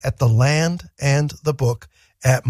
at The Land and the Book at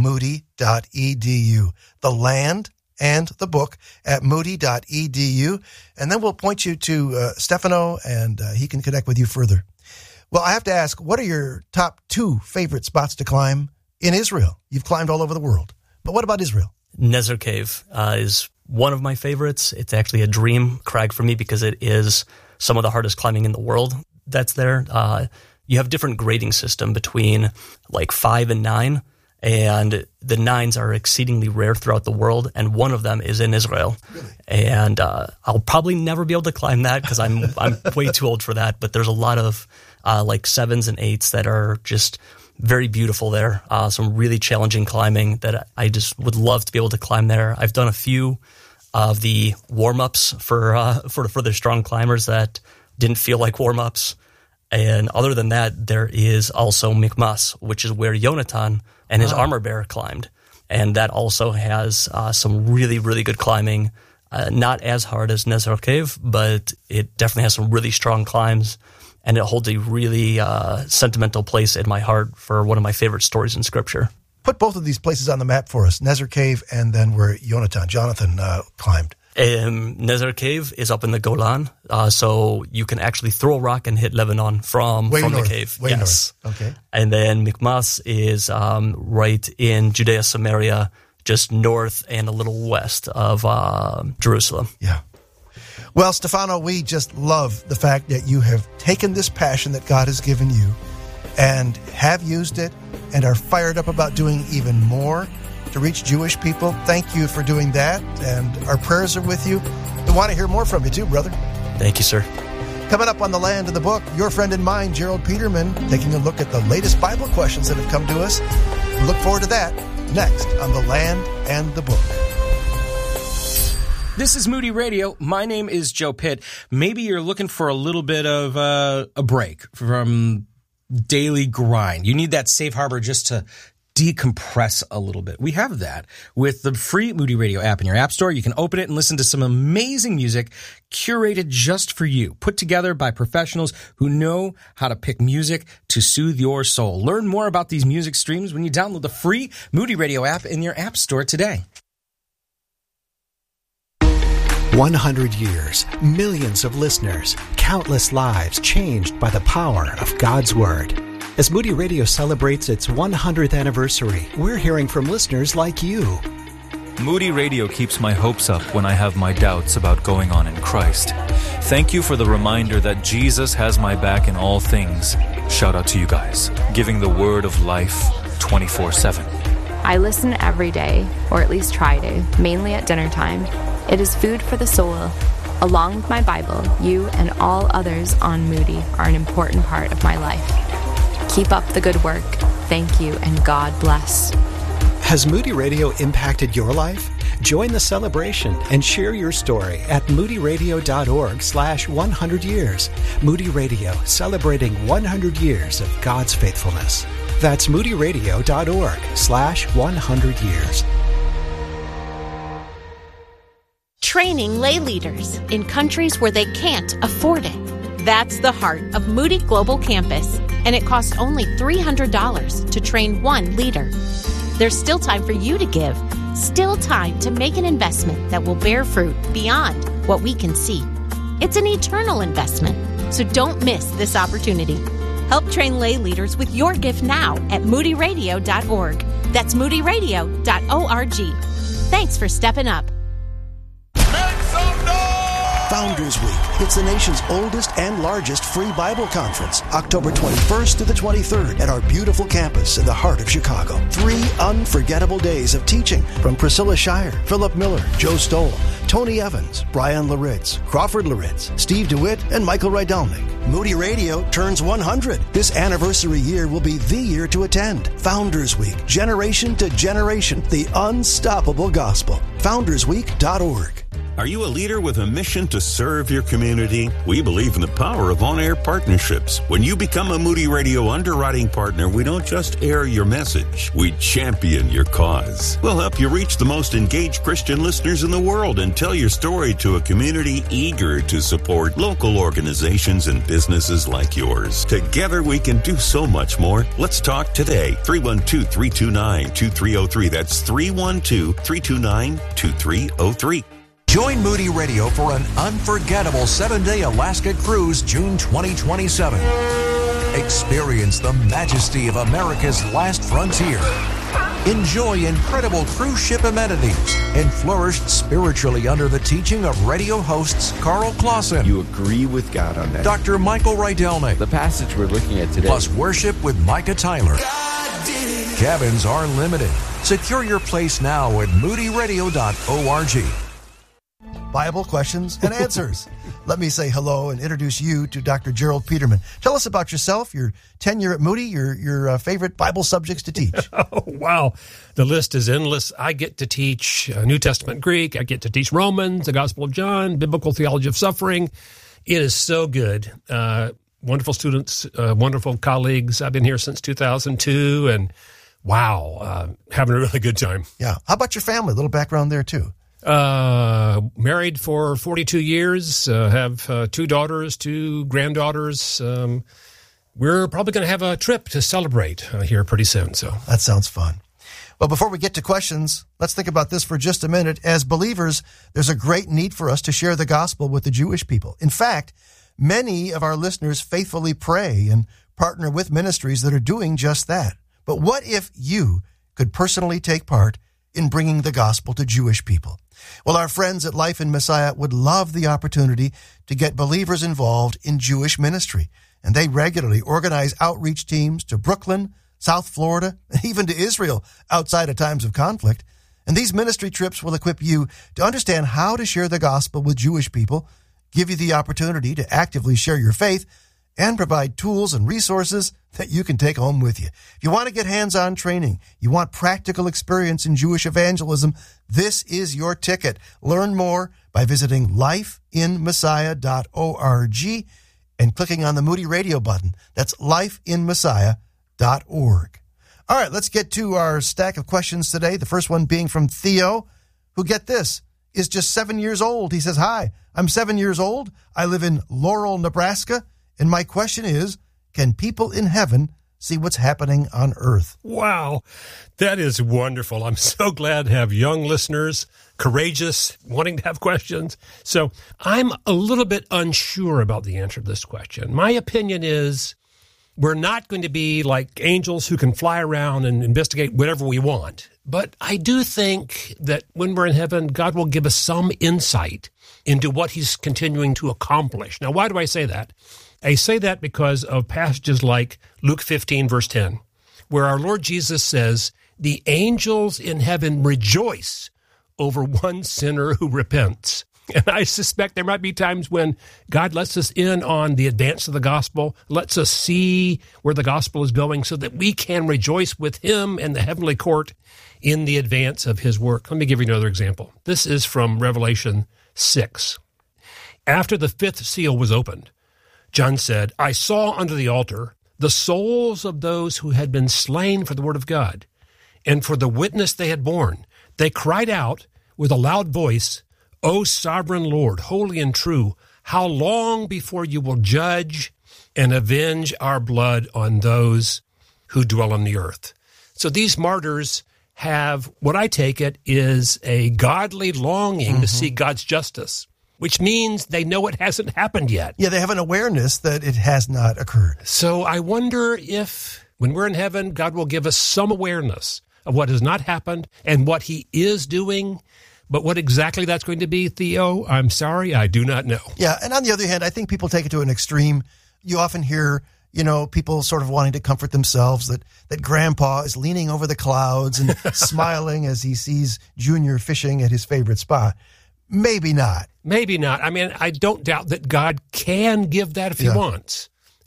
moody.edu. The Land and the Book at moody.edu. And then we'll point you to Stefano, and he can connect with you further. Well, I have to ask, what are your top 2 favorite spots to climb in Israel? You've climbed all over the world, but what about Israel? Nezer Cave is one of my favorites. It's actually a dream crag for me because it is some of the hardest climbing in the world that's there. You have different grading system between like 5 and 9, and the 9s are exceedingly rare throughout the world, and one of them is in Israel. Really? And I'll probably never be able to climb that because I'm way too old for that, but there's a lot of like 7s and 8s that are just very beautiful there. Some really challenging climbing that I just would love to be able to climb there. I've done a few of the warm-ups for the strong climbers that didn't feel like warm-ups. And other than that, there is also Mikmas, which is where Yonatan and his armor bearer climbed. And that also has some really, really good climbing. Not as hard as Nezer Cave, but it definitely has some really strong climbs. And it holds a really sentimental place in my heart for one of my favorite stories in Scripture. Put both of these places on the map for us, Nezer Cave and then where Jonathan climbed. Nezer Cave is up in the Golan, so you can actually throw a rock and hit Lebanon from the cave. Way north. Okay. And then Mikmas is right in Judea, Samaria, just north and a little west of Jerusalem. Yeah. Well, Stefano, we just love the fact that you have taken this passion that God has given you and have used it and are fired up about doing even more to reach Jewish people. Thank you for doing that, and our prayers are with you. We want to hear more from you too, brother. Thank you, sir. Coming up on The Land of the Book, your friend and mine, Gerald Peterman, taking a look at the latest Bible questions that have come to us. We look forward to that next on The Land and the Book. This is Moody Radio. My name is Joe Pitt. Maybe you're looking for a little bit of a break from daily grind. You need that safe harbor just to decompress a little bit. We have that with the free Moody Radio app in your app store. You can open it and listen to some amazing music curated just for you, put together by professionals who know how to pick music to soothe your soul. Learn more about these music streams when you download the free Moody Radio app in your app store today. 100 years, millions of listeners, countless lives changed by the power of God's Word. As Moody Radio celebrates its 100th anniversary, we're hearing from listeners like you. Moody Radio keeps my hopes up when I have my doubts about going on in Christ. Thank you for the reminder that Jesus has my back in all things. Shout out to you guys, giving the word of life 24/7. I listen every day, or at least try to, mainly at dinner time. It is food for the soul. Along with my Bible, you and all others on Moody are an important part of my life. Keep up the good work. Thank you, and God bless. Has Moody Radio impacted your life? Join the celebration and share your story at moodyradio.org/100 years. Moody Radio, celebrating 100 years of God's faithfulness. That's moodyradio.org/100 years. Training lay leaders in countries where they can't afford it. That's the heart of Moody Global Campus, and it costs only $300 to train one leader. There's still time for you to give, still time to make an investment that will bear fruit beyond what we can see. It's an eternal investment, so don't miss this opportunity. Help train lay leaders with your gift now at moodyradio.org. That's moodyradio.org. Thanks for stepping up. Founders Week. It's the nation's oldest and largest free Bible conference, October 21st to the 23rd at our beautiful campus in the heart of Chicago. 3 unforgettable days of teaching from Priscilla Shire, Philip Miller, Joe Stoll, Tony Evans, Brian Laritz, Crawford Laritz, Steve DeWitt, and Michael Rydelnik. Moody Radio turns 100. This anniversary year will be the year to attend. Founders Week, generation to generation, the unstoppable gospel. Foundersweek.org. Are you a leader with a mission to serve your community? We believe in the power of on-air partnerships. When you become a Moody Radio underwriting partner, we don't just air your message, we champion your cause. We'll help you reach the most engaged Christian listeners in the world and tell your story to a community eager to support local organizations and businesses like yours. Together we can do so much more. Let's talk today. 312-329-2303. That's 312-329-2303. Join Moody Radio for an unforgettable 7-day Alaska cruise June 2027. Experience the majesty of America's last frontier. Enjoy incredible cruise ship amenities and flourish spiritually under the teaching of radio hosts Carl Clausen. You agree with God on that. Dr. Michael Rydelny. The passage we're looking at today. Plus worship with Micah Tyler. Cabins are limited. Secure your place now at moodyradio.org. Bible questions and answers. Let me say hello and introduce you to Dr. Gerald Peterman. Tell us about yourself, your tenure at Moody, your favorite Bible subjects to teach. Oh, wow. The list is endless. I get to teach New Testament Greek. I get to teach Romans, the Gospel of John, biblical theology of suffering. It is so good. Wonderful students, wonderful colleagues. I've been here since 2002, and wow, having a really good time. Yeah. How about your family? A little background there, too. Married for 42 years, have 2 daughters, 2 granddaughters. We're probably going to have a trip to celebrate here pretty soon. So that sounds fun. Well, before we get to questions, let's think about this for just a minute. As believers, there's a great need for us to share the gospel with the Jewish people. In fact, many of our listeners faithfully pray and partner with ministries that are doing just that. But what if you could personally take part in bringing the gospel to Jewish people? Well, our friends at Life in Messiah would love the opportunity to get believers involved in Jewish ministry. And they regularly organize outreach teams to Brooklyn, South Florida, and even to Israel outside of times of conflict. And these ministry trips will equip you to understand how to share the gospel with Jewish people, give you the opportunity to actively share your faith, and provide tools and resources that you can take home with you. If you want to get hands-on training, you want practical experience in Jewish evangelism, this is your ticket. Learn more by visiting lifeinmessiah.org and clicking on the Moody Radio button. That's lifeinmessiah.org. All right, let's get to our stack of questions today. The first one being from Theo, who, get this, is just 7 years old. He says, "Hi, I'm 7 years old. I live in Laurel, Nebraska. And my question is, can people in heaven see what's happening on earth?" Wow, that is wonderful. I'm so glad to have young listeners, courageous, wanting to have questions. So I'm a little bit unsure about the answer to this question. My opinion is we're not going to be like angels who can fly around and investigate whatever we want. But I do think that when we're in heaven, God will give us some insight into what he's continuing to accomplish. Now, why do I say that? I say that because of passages like Luke 15, verse 10, where our Lord Jesus says, "The angels in heaven rejoice over one sinner who repents." And I suspect there might be times when God lets us in on the advance of the gospel, lets us see where the gospel is going so that we can rejoice with him and the heavenly court in the advance of his work. Let me give you another example. This is from Revelation 6. After the 5th seal was opened, John said, "I saw under the altar the souls of those who had been slain for the word of God and for the witness they had borne. They cried out with a loud voice, 'O sovereign Lord, holy and true, how long before you will judge and avenge our blood on those who dwell on the earth?'" So these martyrs have, what I take it, is a godly longing to see God's justice, which means they know it hasn't happened yet. Yeah, they have an awareness that it has not occurred. So I wonder if, when we're in heaven, God will give us some awareness of what has not happened and what he is doing. But what exactly that's going to be, Theo, I'm sorry, I do not know. Yeah, and on the other hand, I think people take it to an extreme. You often hear, people sort of wanting to comfort themselves that Grandpa is leaning over the clouds and smiling as he sees Junior fishing at his favorite spot. Maybe not. Maybe not. I mean, I don't doubt that God can give that if he wants.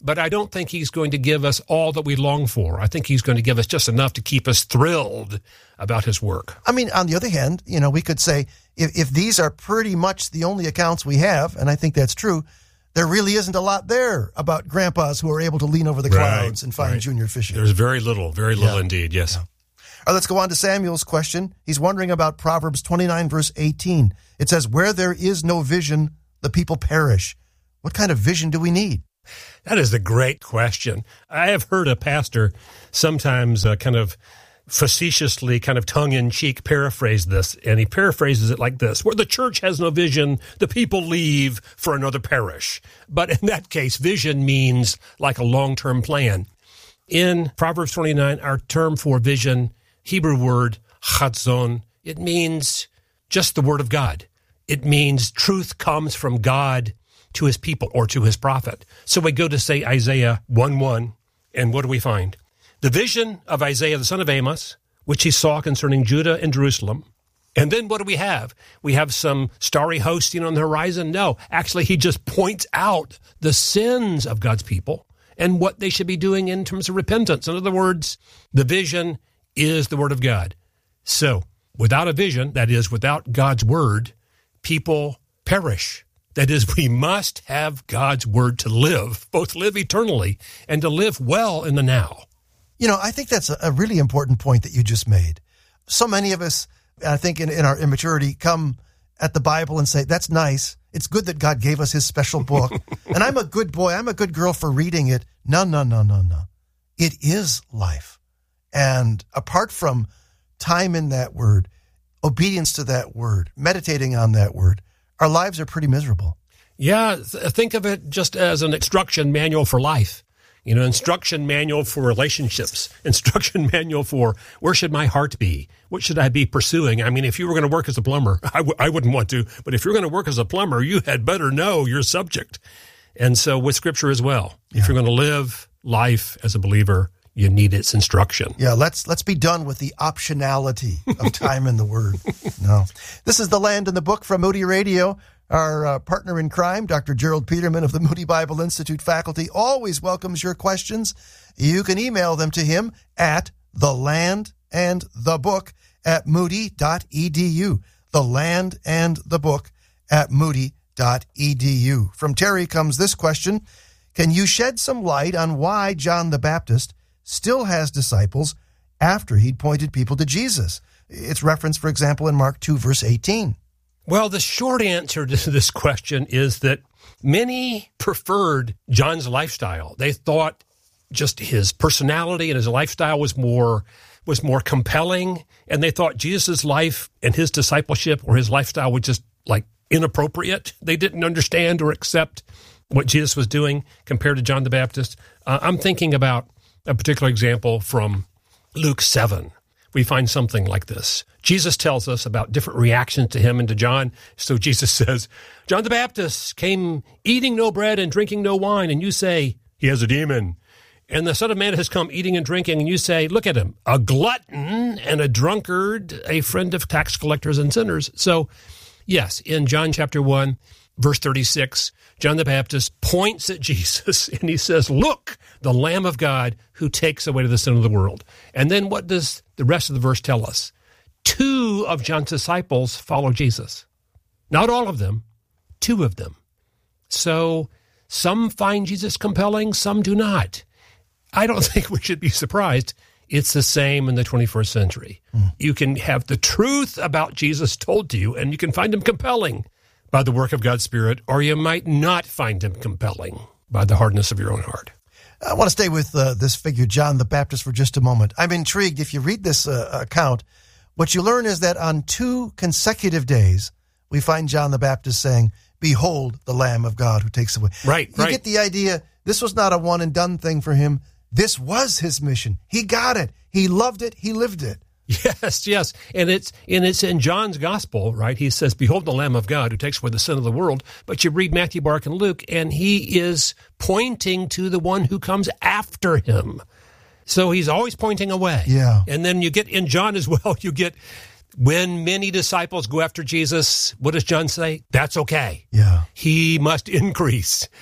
but I don't think he's going to give us all that we long for. I think he's going to give us just enough to keep us thrilled about his work. I mean, on the other hand, we could say if these are pretty much the only accounts we have, and I think that's true, there really isn't a lot there about grandpas who are able to lean over the clouds and find junior fishing. There's very little indeed, yes. Yeah. All right, let's go on to Samuel's question. He's wondering about Proverbs 29, verse 18. It says, where there is no vision, the people perish. What kind of vision do we need? That is a great question. I have heard a pastor sometimes kind of facetiously, kind of tongue-in-cheek paraphrase this, and he paraphrases it like this: where the church has no vision, the people leave for another parish. But in that case, vision means like a long-term plan. In Proverbs 29, our term for vision, Hebrew word, chatzon, it means just the word of God. It means truth comes from God to his people or to his prophet. So we go to, say, Isaiah 1:1, and what do we find? The vision of Isaiah, the son of Amos, which he saw concerning Judah and Jerusalem. And then what do we have? We have some starry hosting on the horizon? No, actually, he just points out the sins of God's people and what they should be doing in terms of repentance. In other words, the vision is the word of God. So without a vision, that is, without God's word, people perish. That is, we must have God's word to live, both live eternally and to live well in the now. I think that's a really important point that you just made. So many of us, I think in our immaturity, come at the Bible and say, that's nice. It's good that God gave us his special book. And I'm a good boy. I'm a good girl for reading it. No. It is life. And apart from time in that word, obedience to that word, meditating on that word, our lives are pretty miserable. Yeah, think of it just as an instruction manual for life. Instruction manual for relationships, instruction manual for where should my heart be? What should I be pursuing? I mean, if you were going to work as a plumber, I wouldn't want to, but if you're going to work as a plumber, you had better know your subject. And so with Scripture as well, if you're going to live life as a believer, you need its instruction. Yeah, let's be done with the optionality of time in the Word. No. This is The Land in the Book from Moody Radio. Our partner in crime, Dr. Gerald Peterman of the Moody Bible Institute faculty, always welcomes your questions. You can email them to him at thelandandthebook@moody.edu. thelandandthebook@moody.edu. From Terry comes this question: can you shed some light on why John the Baptist still has disciples after he'd pointed people to Jesus? It's referenced, for example, in Mark 2, verse 18. Well, the short answer to this question is that many preferred John's lifestyle. They thought just his personality and his lifestyle was more compelling, and they thought Jesus' life and his discipleship or his lifestyle was just like inappropriate. They didn't understand or accept what Jesus was doing compared to John the Baptist. I'm thinking about a particular example from Luke 7. We find something like this. Jesus tells us about different reactions to him and to John. So Jesus says, John the Baptist came eating no bread and drinking no wine, and you say, he has a demon. And the Son of Man has come eating and drinking, and you say, look at him, a glutton and a drunkard, a friend of tax collectors and sinners. So, yes, in John chapter 1, verse 36, John the Baptist points at Jesus, and he says, look, the Lamb of God who takes away the sin of the world. And then what does the rest of the verse tell us? 2 of John's disciples follow Jesus. Not all of them, 2 of them. So some find Jesus compelling, some do not. I don't think we should be surprised. It's the same in the 21st century. You can have the truth about Jesus told to you, and you can find him compelling by the work of God's Spirit, or you might not find him compelling by the hardness of your own heart. I want to stay with this figure, John the Baptist, for just a moment. I'm intrigued. If you read this account, what you learn is that on 2 consecutive days, we find John the Baptist saying, behold, the Lamb of God who takes away. Right. You get the idea. This was not a one-and-done thing for him. This was his mission. He got it. He loved it. He lived it. Yes. And it's in John's gospel, right? He says, behold the Lamb of God who takes away the sin of the world. But you read Matthew, Mark, and Luke, and he is pointing to the one who comes after him. So he's always pointing away. Yeah. And then you get in John as well, you get when many disciples go after Jesus, what does John say? That's okay. Yeah. He must increase.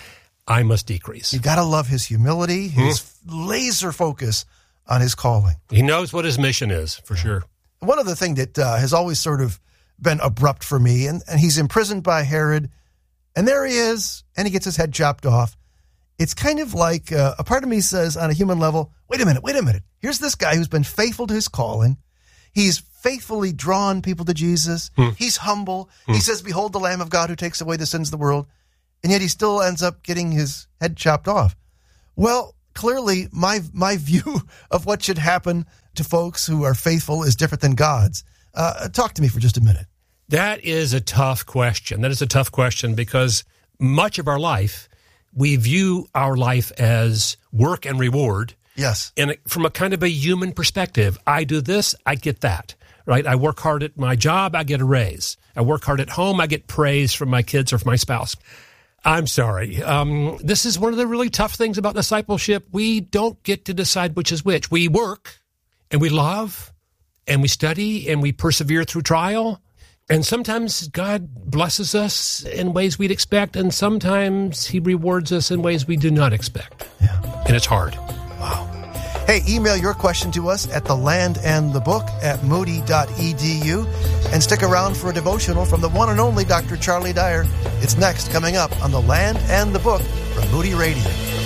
I must decrease. You got to love his humility, his laser focus on his calling. He knows what his mission is, for sure. One other thing that has always sort of been abrupt for me, and he's imprisoned by Herod, and there he is, and he gets his head chopped off. It's kind of like a part of me says on a human level, wait a minute. Here's this guy who's been faithful to his calling. He's faithfully drawn people to Jesus. He's humble. He says, behold the Lamb of God who takes away the sins of the world. And yet he still ends up getting his head chopped off. Well, clearly my view of what should happen to folks who are faithful is different than God's. Talk to me for just a minute. That is a tough question. That is a tough question because much of our life, we view our life as work and reward. Yes. And from a kind of a human perspective, I do this, I get that, right? I work hard at my job, I get a raise. I work hard at home, I get praise from my kids or from my spouse. I'm sorry. This is one of the really tough things about discipleship. We don't get to decide which is which. We work and we love and we study and we persevere through trial. And sometimes God blesses us in ways we'd expect, and sometimes he rewards us in ways we do not expect. Yeah. And it's hard. Wow. Hey, email your question to us at thelandandthebook@moody.edu and stick around for a devotional from the one and only Dr. Charlie Dyer. It's next, coming up on The Land and the Book from Moody Radio.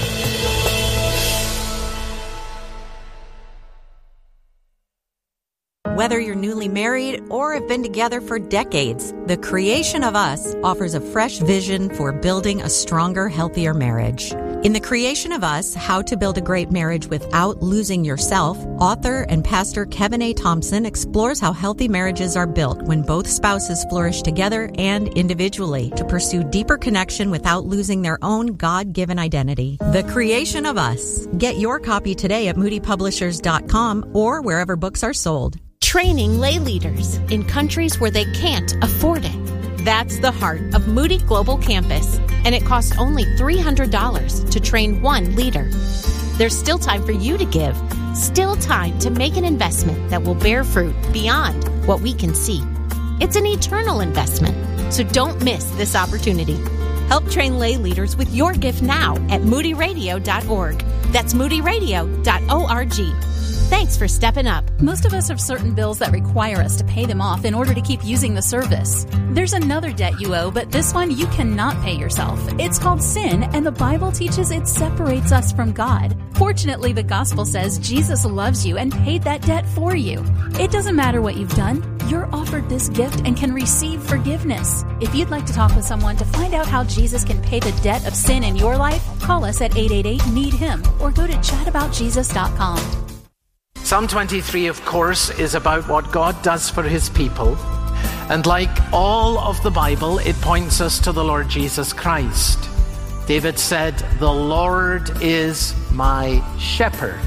Whether you're newly married or have been together for decades, The Creation of Us offers a fresh vision for building a stronger, healthier marriage. In The Creation of Us, How to Build a Great Marriage Without Losing Yourself, author and pastor Kevin A. Thompson explores how healthy marriages are built when both spouses flourish together and individually to pursue deeper connection without losing their own God-given identity. The Creation of Us. Get your copy today at moodypublishers.com or wherever books are sold. Training lay leaders in countries where they can't afford it. That's the heart of Moody Global Campus, and it costs only $300 to train one leader. There's still time for you to give, still time to make an investment that will bear fruit beyond what we can see. It's an eternal investment, so don't miss this opportunity. Help train lay leaders with your gift now at moodyradio.org. That's moodyradio.org. Thanks for stepping up. Most of us have certain bills that require us to pay them off in order to keep using the service. There's another debt you owe, but this one you cannot pay yourself. It's called sin, and the Bible teaches it separates us from God. Fortunately, the gospel says Jesus loves you and paid that debt for you. It doesn't matter what you've done. You're offered this gift and can receive forgiveness. If you'd like to talk with someone to find out how Jesus can pay the debt of sin in your life, call us at 888-NEED-HIM or go to chataboutjesus.com. Psalm 23, of course, is about what God does for his people. And like all of the Bible, it points us to the Lord Jesus Christ. David said, "The Lord is my shepherd."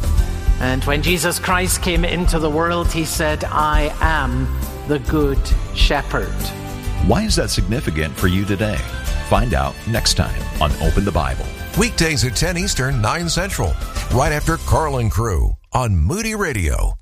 And when Jesus Christ came into the world, he said, "I am the good shepherd." Why is that significant for you today? Find out next time on Open the Bible. Weekdays at 10 Eastern, 9 Central, right after Carlin Crew on Moody Radio.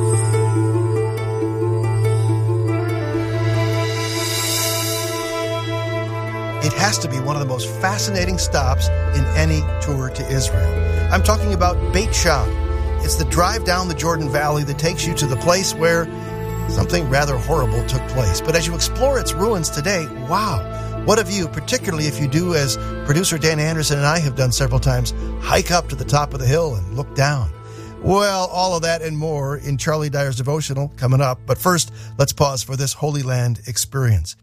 It has to be one of the most fascinating stops in any tour to Israel. I'm talking about Beit Sham. It's the drive down the Jordan Valley that takes you to the place where something rather horrible took place. But as you explore its ruins today, wow, what a view, particularly if you do, as producer Dan Anderson and I have done several times, hike up to the top of the hill and look down. Well, all of that and more in Charlie Dyer's devotional coming up. But first, let's pause for this Holy Land experience.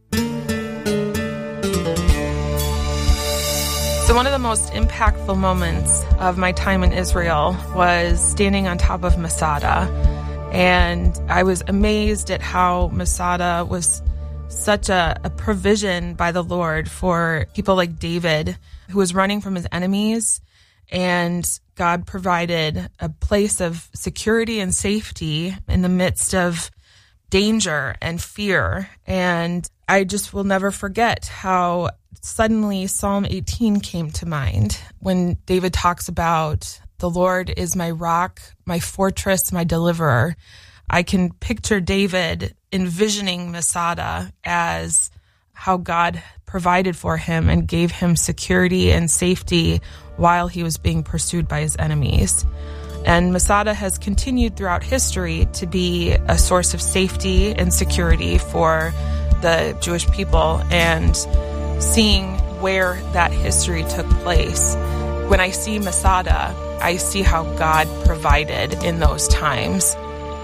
So one of the most impactful moments of my time in Israel was standing on top of Masada. And I was amazed at how Masada was such a provision by the Lord for people like David, who was running from his enemies. And God provided a place of security and safety in the midst of danger and fear. And I just will never forget how suddenly Psalm 18 came to mind when David talks about the Lord is my rock, my fortress, my deliverer. I can picture David envisioning Masada as how God provided for him and gave him security and safety while he was being pursued by his enemies. And Masada has continued throughout history to be a source of safety and security for the Jewish people, and seeing where that history took place. When I see Masada, I see how God provided in those times.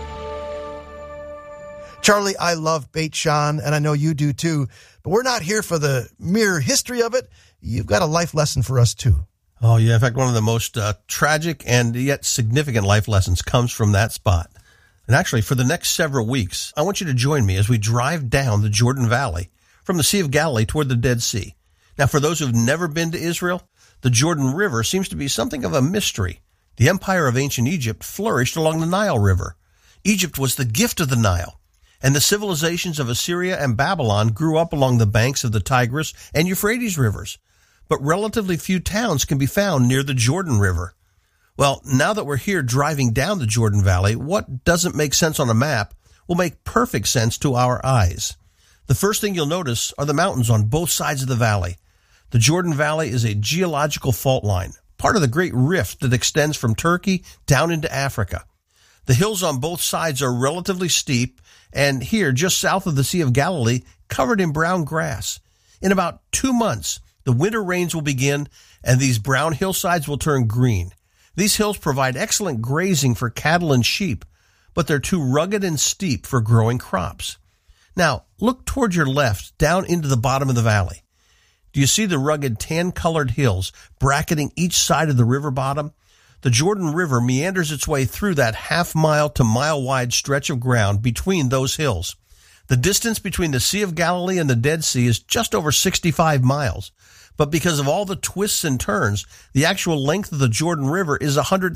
Charlie, I love Beit Shan, and I know you do too, but we're not here for the mere history of it. You've got a life lesson for us too. Oh, yeah. In fact, one of the most tragic and yet significant life lessons comes from that spot. And actually, for the next several weeks, I want you to join me as we drive down the Jordan Valley from the Sea of Galilee toward the Dead Sea. Now, for those who've never been to Israel, the Jordan River seems to be something of a mystery. The empire of ancient Egypt flourished along the Nile River. Egypt was the gift of the Nile, and the civilizations of Assyria and Babylon grew up along the banks of the Tigris and Euphrates rivers. But relatively few towns can be found near the Jordan River. Well, now that we're here driving down the Jordan Valley, what doesn't make sense on a map will make perfect sense to our eyes. The first thing you'll notice are the mountains on both sides of the valley. The Jordan Valley is a geological fault line, part of the Great Rift that extends from Turkey down into Africa. The hills on both sides are relatively steep, and here, just south of the Sea of Galilee, covered in brown grass. In about 2 months, the winter rains will begin, and these brown hillsides will turn green. These hills provide excellent grazing for cattle and sheep, but they're too rugged and steep for growing crops. Now, look toward your left, down into the bottom of the valley. Do you see the rugged tan-colored hills bracketing each side of the river bottom? The Jordan River meanders its way through that half-mile to mile-wide stretch of ground between those hills. The distance between the Sea of Galilee and the Dead Sea is just over 65 miles. But because of all the twists and turns, the actual length of the Jordan River is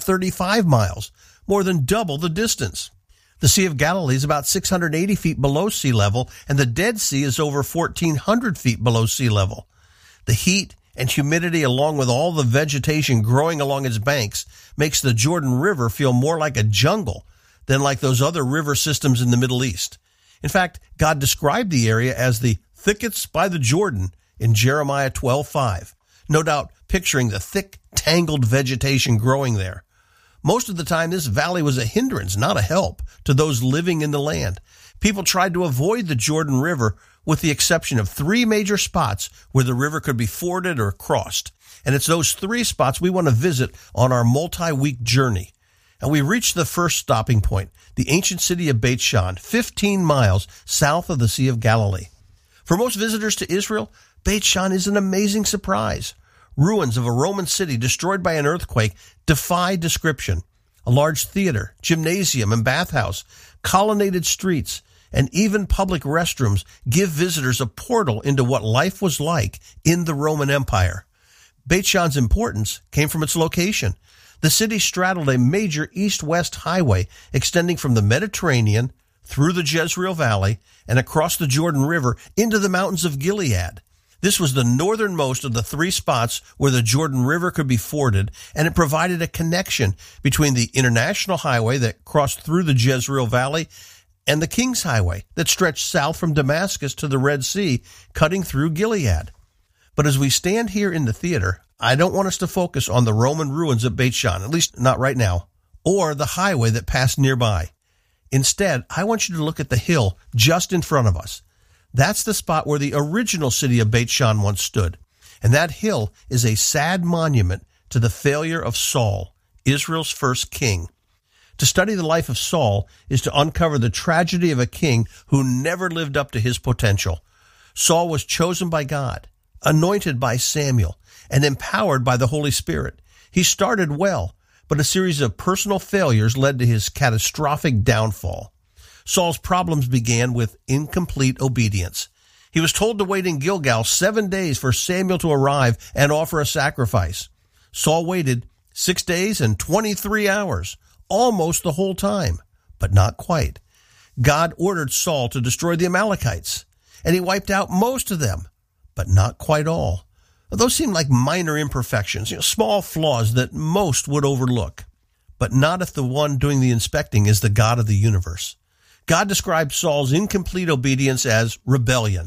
135 miles, more than double the distance. The Sea of Galilee is about 680 feet below sea level, and the Dead Sea is over 1,400 feet below sea level. The heat and humidity, along with all the vegetation growing along its banks, makes the Jordan River feel more like a jungle than like those other river systems in the Middle East. In fact, God described the area as the thickets by the Jordan in Jeremiah 12:5, no doubt picturing the thick, tangled vegetation growing there. Most of the time, this valley was a hindrance, not a help, to those living in the land. People tried to avoid the Jordan River with the exception of 3 major spots where the river could be forded or crossed. And it's those 3 spots we want to visit on our multi-week journey. And we reached the first stopping point, the ancient city of Beit Shan, 15 miles south of the Sea of Galilee. For most visitors to Israel, Beit Shan is an amazing surprise. Ruins of a Roman city destroyed by an earthquake defy description. A large theater, gymnasium, and bathhouse, colonnaded streets, and even public restrooms give visitors a portal into what life was like in the Roman Empire. Beit Shan's importance came from its location. The city straddled a major east-west highway extending from the Mediterranean through the Jezreel Valley and across the Jordan River into the mountains of Gilead. This was the northernmost of the 3 spots where the Jordan River could be forded, and it provided a connection between the international highway that crossed through the Jezreel Valley and the King's Highway that stretched south from Damascus to the Red Sea, cutting through Gilead. But as we stand here in the theater, I don't want us to focus on the Roman ruins of Beit Shan, at least not right now, or the highway that passed nearby. Instead, I want you to look at the hill just in front of us. That's the spot where the original city of Beit Shan once stood. And that hill is a sad monument to the failure of Saul, Israel's first king. To study the life of Saul is to uncover the tragedy of a king who never lived up to his potential. Saul was chosen by God, anointed by Samuel, and empowered by the Holy Spirit. He started well, but a series of personal failures led to his catastrophic downfall. Saul's problems began with incomplete obedience. He was told to wait in Gilgal 7 days for Samuel to arrive and offer a sacrifice. Saul waited 6 days and 23 hours, almost the whole time, but not quite. God ordered Saul to destroy the Amalekites, and he wiped out most of them, but not quite all. Those seem like minor imperfections, small flaws that most would overlook, but not if the one doing the inspecting is the God of the universe. God described Saul's incomplete obedience as rebellion,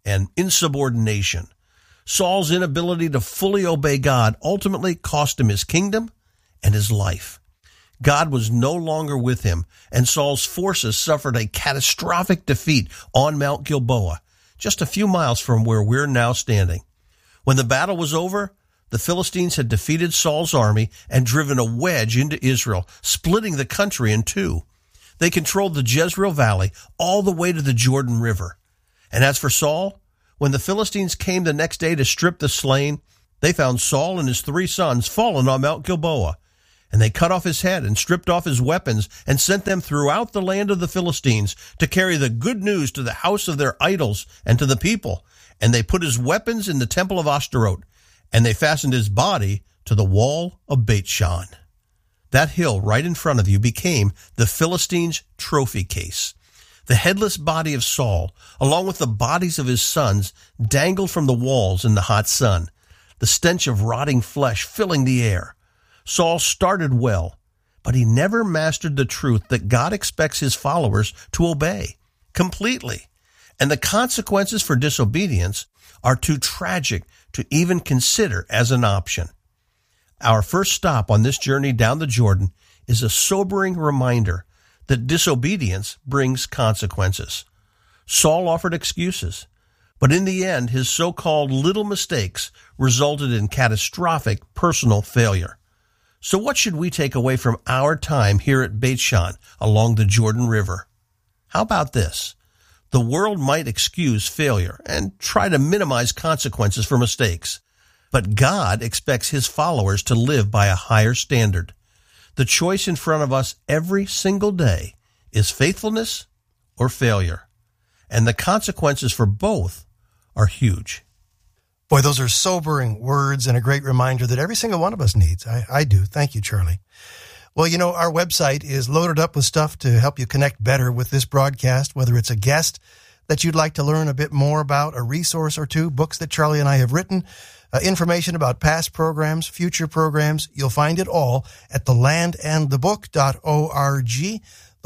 and insubordination. Saul's inability to fully obey God ultimately cost him his kingdom and his life. God was no longer with him, and Saul's forces suffered a catastrophic defeat on Mount Gilboa, just a few miles from where we're now standing. When the battle was over, the Philistines had defeated Saul's army and driven a wedge into Israel, splitting the country in two. They controlled the Jezreel Valley all the way to the Jordan River. And as for Saul, when the Philistines came the next day to strip the slain, they found Saul and his 3 sons fallen on Mount Gilboa. And they cut off his head and stripped off his weapons and sent them throughout the land of the Philistines to carry the good news to the house of their idols and to the people. And they put his weapons in the temple of Ashtaroth, and they fastened his body to the wall of Beth-shan. That hill right in front of you became the Philistines' trophy case. The headless body of Saul, along with the bodies of his sons, dangled from the walls in the hot sun, the stench of rotting flesh filling the air. Saul started well, but he never mastered the truth that God expects his followers to obey completely. And the consequences for disobedience are too tragic to even consider as an option. Our first stop on this journey down the Jordan is a sobering reminder that disobedience brings consequences. Saul offered excuses, but in the end, his so-called little mistakes resulted in catastrophic personal failure. So what should we take away from our time here at Beth-shan along the Jordan River? How about this? The world might excuse failure and try to minimize consequences for mistakes, but God expects his followers to live by a higher standard. The choice in front of us every single day is faithfulness or failure, and the consequences for both are huge. Boy, those are sobering words and a great reminder that every single one of us needs. I do. Thank you, Charlie. Well, you know, our website is loaded up with stuff to help you connect better with this broadcast, whether it's a guest that you'd like to learn a bit more about, a resource or two, books that Charlie and I have written, information about past programs, future programs. You'll find it all at thelandandthebook.org,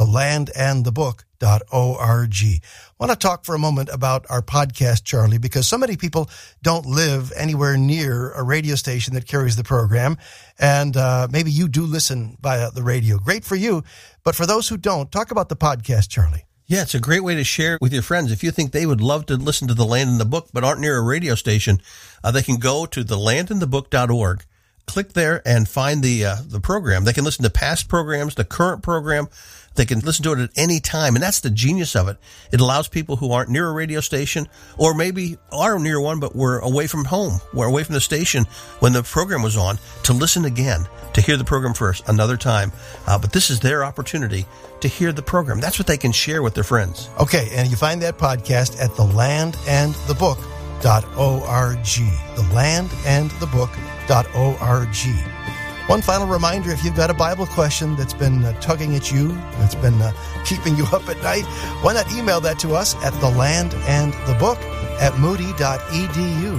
thelandandthebook.org. I want to talk for a moment about our podcast, Charlie, because so many people don't live anywhere near a radio station that carries the program, and maybe you do listen via the radio. Great for you, but for those who don't, talk about the podcast, Charlie. Yeah, it's a great way to share with your friends. If you think they would love to listen to The Land and the Book but aren't near a radio station, they can go to thelandandthebook.org. Click there and find the program. They can listen to past programs, the current program. They can listen to it at any time, and that's the genius of it. It allows people who aren't near a radio station, or maybe are near one but were away from home, were away from the station when the program was on, to listen again, to hear the program for another time. But this is their opportunity to hear the program. That's what they can share with their friends. Okay, and you find that podcast at thelandandthebook.org. Thelandandthebook.org. One final reminder, if you've got a Bible question that's been tugging at you, that's been keeping you up at night, why not email that to us at thelandandthebook@moody.edu.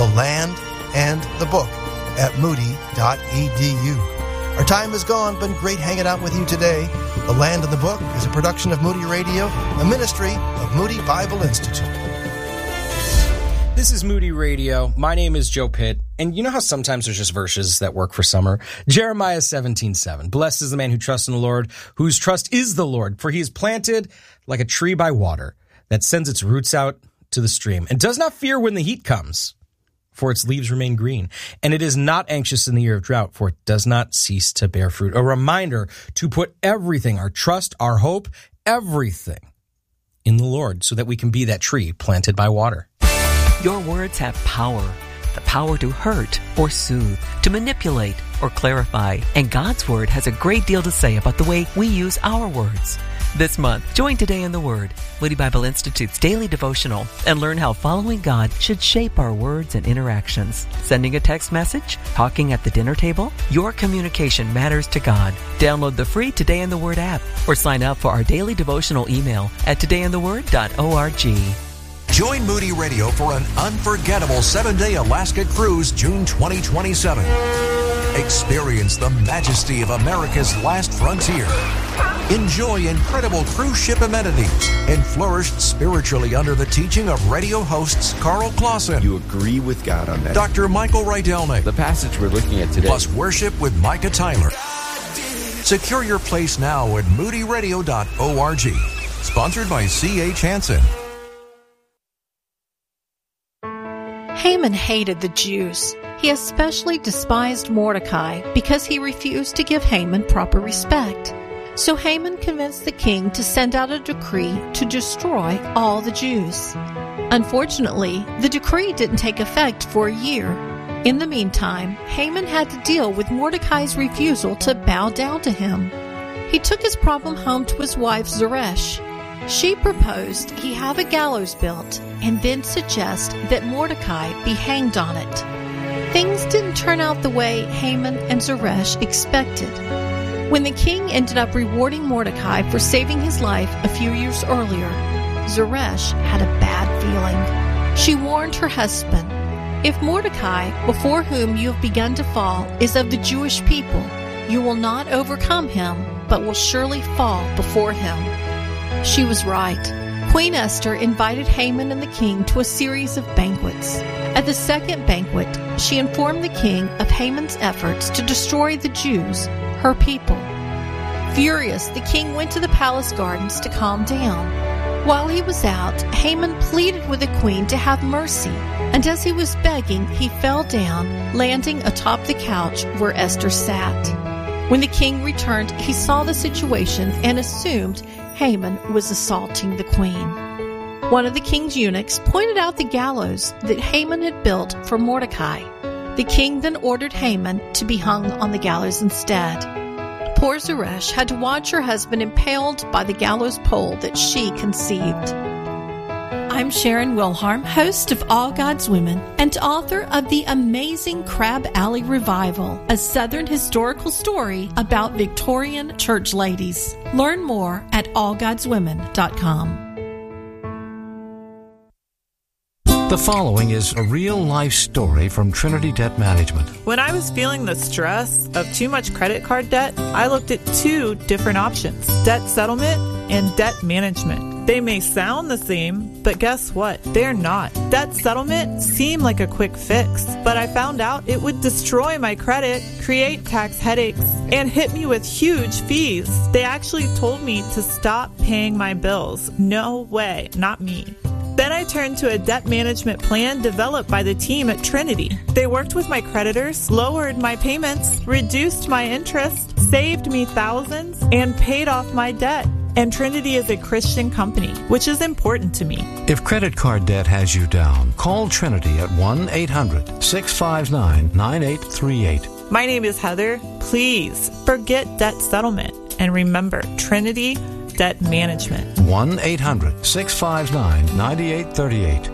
thelandandthebook@moody.edu. Our time is gone. Been great hanging out with you today. The Land and the Book is a production of Moody Radio, a ministry of Moody Bible Institute. This is Moody Radio. My name is Joe Pitt. And you know how sometimes there's just verses that work for summer? Jeremiah 17:7. Blessed is the man who trusts in the Lord, whose trust is the Lord, for he is planted like a tree by water that sends its roots out to the stream and does not fear when the heat comes, for its leaves remain green. And it is not anxious in the year of drought, for it does not cease to bear fruit. A reminder to put everything, our trust, our hope, everything in the Lord so that we can be that tree planted by water. Your words have power. The power to hurt or soothe, to manipulate or clarify. And God's Word has a great deal to say about the way we use our words. This month, join Today in the Word, Moody Bible Institute's daily devotional, and learn how following God should shape our words and interactions. Sending a text message? Talking at the dinner table? Your communication matters to God. Download the free Today in the Word app or sign up for our daily devotional email at todayintheword.org. Join Moody Radio for an unforgettable 7-day Alaska cruise, June 2027. Experience the majesty of America's last frontier. Enjoy incredible cruise ship amenities and flourish spiritually under the teaching of radio hosts Carl Clausen. You agree with God on that. Dr. Michael Rydelnik. The passage we're looking at today. Plus worship with Micah Tyler. Secure your place now at moodyradio.org. Sponsored by C.H. Hansen. Haman hated the Jews. He especially despised Mordecai because he refused to give Haman proper respect. So Haman convinced the king to send out a decree to destroy all the Jews. Unfortunately, the decree didn't take effect for a year. In the meantime, Haman had to deal with Mordecai's refusal to bow down to him. He took his problem home to his wife Zeresh. She proposed he have a gallows built and then suggest that Mordecai be hanged on it. Things didn't turn out the way Haman and Zeresh expected. When the king ended up rewarding Mordecai for saving his life a few years earlier, Zeresh had a bad feeling. She warned her husband, "If Mordecai, before whom you have begun to fall, is of the Jewish people, you will not overcome him, but will surely fall before him." She was right. Queen Esther invited Haman and the king to a series of banquets. At the second banquet, she informed the king of Haman's efforts to destroy the Jews, her people. Furious, the king went to the palace gardens to calm down. While he was out, Haman pleaded with the queen to have mercy, and as he was begging, he fell down, landing atop the couch where Esther sat. When the king returned, he saw the situation and assumed Haman was assaulting the queen. One of the king's eunuchs pointed out the gallows that Haman had built for Mordecai. The king then ordered Haman to be hung on the gallows instead. Poor Zeresh had to watch her husband impaled by the gallows pole that she conceived. I'm Sharon Wilharm, host of All God's Women and author of The Amazing Crab Alley Revival, a Southern historical story about Victorian church ladies. Learn more at allgodswomen.com. The following is a real-life story from Trinity Debt Management. When I was feeling the stress of too much credit card debt, I looked at two different options: debt settlement and debt management. They may sound the same, but guess what? They're not. Debt settlement seemed like a quick fix, but I found out it would destroy my credit, create tax headaches, and hit me with huge fees. They actually told me to stop paying my bills. No way, not me. Then I turned to a debt management plan developed by the team at Trinity. They worked with my creditors, lowered my payments, reduced my interest, saved me thousands, and paid off my debt. And Trinity is a Christian company, which is important to me. If credit card debt has you down, call Trinity at 1-800-659-9838. My name is Heather. Please forget debt settlement and remember Trinity Debt Management. 1-800-659-9838.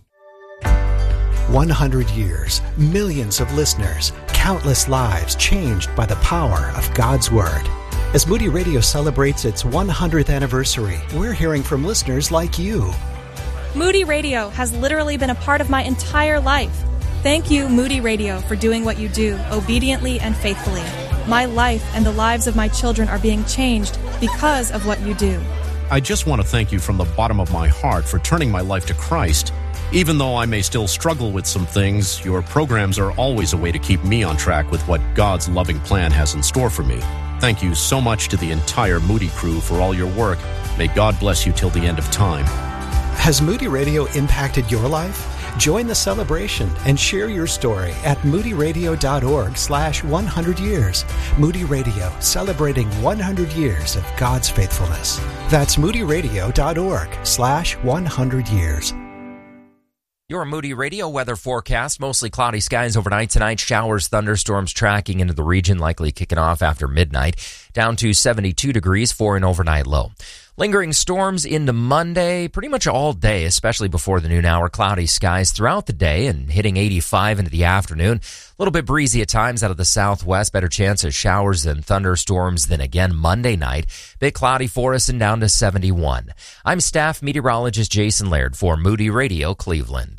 100 years, millions of listeners, countless lives changed by the power of God's Word. As Moody Radio celebrates its 100th anniversary, we're hearing from listeners like you. Moody Radio has literally been a part of my entire life. Thank you, Moody Radio, for doing what you do, obediently and faithfully. My life and the lives of my children are being changed because of what you do. I just want to thank you from the bottom of my heart for turning my life to Christ. Even though I may still struggle with some things, your programs are always a way to keep me on track with what God's loving plan has in store for me. Thank you so much to the entire Moody crew for all your work. May God bless you till the end of time. Has Moody Radio impacted your life? Join the celebration and share your story at moodyradio.org/100 years. Moody Radio, celebrating 100 years of God's faithfulness. That's moodyradio.org/100 years. Your Moody Radio weather forecast: mostly cloudy skies overnight tonight. Showers, thunderstorms tracking into the region, likely kicking off after midnight. Down to 72 degrees for an overnight low. Lingering storms into Monday, pretty much all day, especially before the noon hour. Cloudy skies throughout the day and hitting 85 into the afternoon. A little bit breezy at times out of the southwest. Better chance of showers and thunderstorms than again Monday night. Bit cloudy for us and down to 71. I'm staff meteorologist Jason Laird for Moody Radio Cleveland.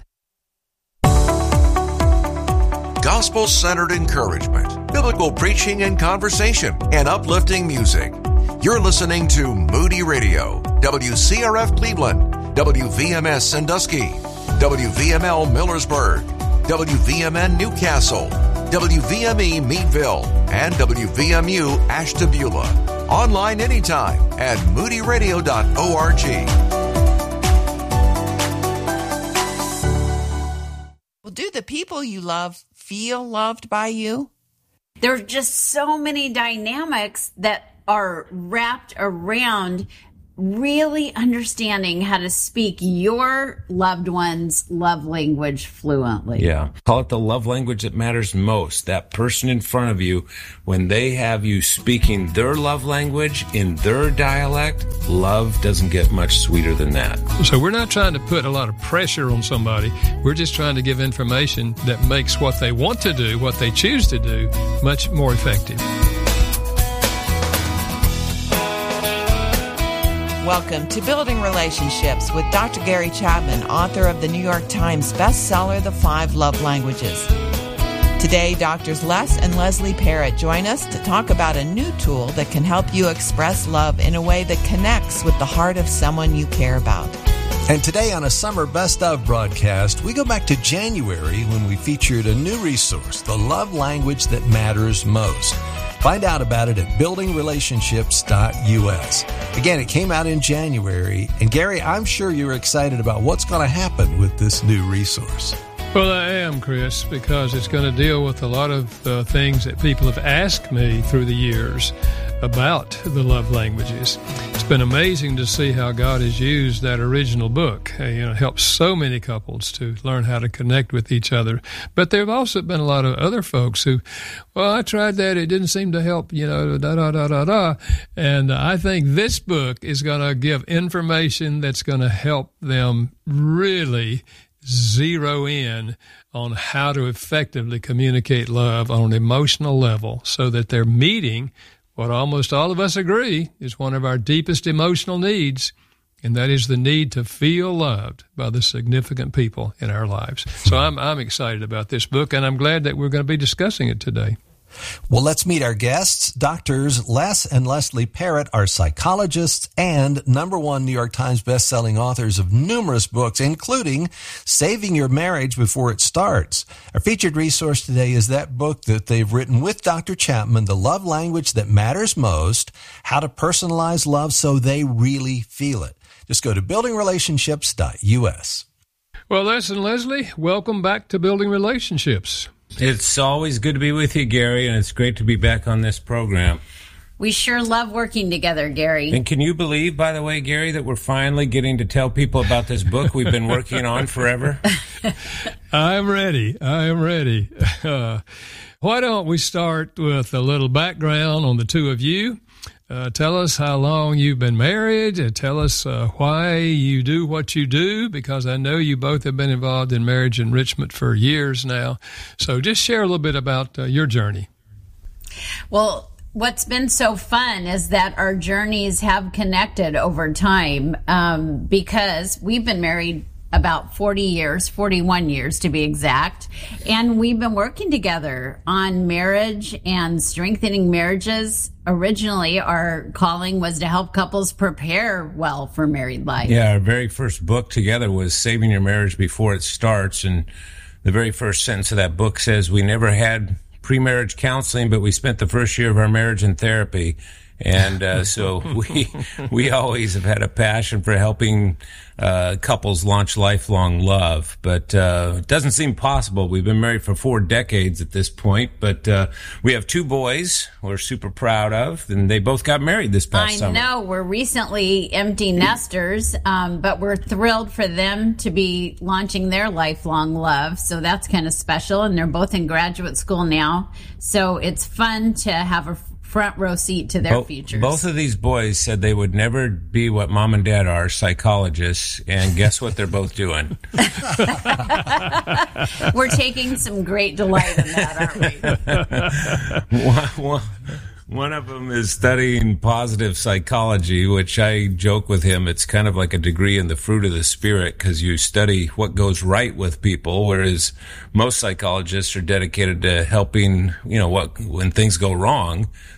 Gospel-centered encouragement, biblical preaching and conversation, and uplifting music. You're listening to Moody Radio, WCRF Cleveland, WVMS Sandusky, WVML Millersburg, WVMN Newcastle, WVME Meadville, and WVMU Ashtabula. Online anytime at moodyradio.org. Well, do the people you love feel loved by you? There are just so many dynamics that are wrapped around really understanding how to speak your loved one's love language fluently. Yeah. Call it the love language that matters most. That person in front of you, when they have you speaking their love language in their dialect, love doesn't get much sweeter than that. So we're not trying to put a lot of pressure on somebody. We're just trying to give information that makes what they want to do, what they choose to do, much more effective. Welcome to Building Relationships with Dr. Gary Chapman, author of the New York Times bestseller, The 5 Love Languages. Today, Doctors Les and Leslie Parrott join us to talk about a new tool that can help you express love in a way that connects with the heart of someone you care about. And today on a Summer Best Of broadcast, we go back to January when we featured a new resource, The Love Language That Matters Most. Find out about it at buildingrelationships.us. Again, it came out in January. And Gary, I'm sure you're excited about what's going to happen with this new resource. Well, I am, Chris, because it's going to deal with a lot of things that people have asked me through the years about the love languages. It's been amazing to see how God has used that original book. It helps so many couples to learn how to connect with each other. But there have also been a lot of other folks who, well, I tried that. It didn't seem to help, And I think this book is going to give information that's going to help them really zero in on how to effectively communicate love on an emotional level so that they're meeting what almost all of us agree is one of our deepest emotional needs, and that is the need to feel loved by the significant people in our lives. So I'm excited about this book, and I'm glad that we're going to be discussing it today. Well, let's meet our guests. Doctors Les and Leslie Parrott are psychologists and #1 New York Times bestselling authors of numerous books, including Saving Your Marriage Before It Starts. Our featured resource today is that book that they've written with Dr. Chapman, The Love Language That Matters Most, How to Personalize Love So They Really Feel It. Just go to buildingrelationships.us. Well, Les and Leslie, welcome back to Building Relationships. It's always good to be with you, Gary, and it's great to be back on this program. We sure love working together, Gary. And can you believe, by the way, Gary, that we're finally getting to tell people about this book we've been working on forever? I'm ready. Why don't we start with a little background on the two of you? Tell us how long you've been married. Tell us why you do what you do, because I know you both have been involved in marriage enrichment for years now. So just share a little bit about your journey. Well, what's been so fun is that our journeys have connected over time because we've been married about 41 years to be exact. And we've been working together on marriage and strengthening marriages. Originally, our calling was to help couples prepare well for married life. Yeah, our very first book together was Saving Your Marriage Before It Starts. And the very first sentence of that book says we never had pre-marriage counseling, but we spent the first year of our marriage in therapy. And so we always have had a passion for helping couples launch lifelong love. But it doesn't seem possible. We've been married for 4 decades at this point. But we have 2 boys we're super proud of, and they both got married this past summer. I know. We're recently empty nesters, but we're thrilled for them to be launching their lifelong love. So that's kind of special. And they're both in graduate school now. So it's fun to have a front row seat to their futures. Both of these boys said they would never be what mom and dad are, psychologists, and guess what they're both doing? We're taking some great delight in that, aren't we? One of them is studying positive psychology, which I joke with him. It's kind of like a degree in the fruit of the spirit because you study what goes right with people, whereas most psychologists are dedicated to helping, when things go wrong.